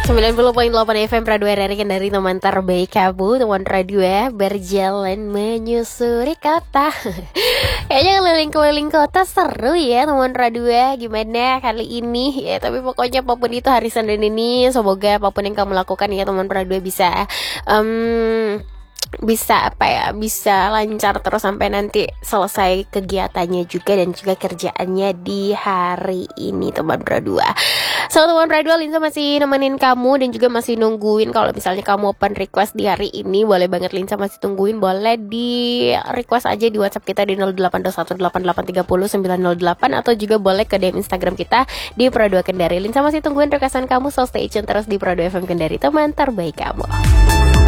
90.8 FM Radio RRI Kendari, teman terbaik kamu, teman radio ya, berjalan menyusuri kota. Kayaknya keliling-keliling kota seru ya teman radio ya. Gimana kali ini ya, tapi pokoknya apapun itu hari Senin ini, semoga apapun yang kamu lakukan ya teman radio bisa lancar terus sampai nanti selesai kegiatannya juga dan juga kerjaannya di hari ini teman berdua. So teman berdua, Linsa masih nemenin kamu dan juga masih nungguin. Kalau misalnya kamu open request di hari ini, boleh banget Linsa masih tungguin. Boleh di request aja di WhatsApp kita di 08218830 908, atau juga boleh ke DM Instagram kita di Pro2 Kendari. Linsa masih tungguin requestan kamu, so stay tune terus di Pro2 FM Kendari, teman terbaik kamu.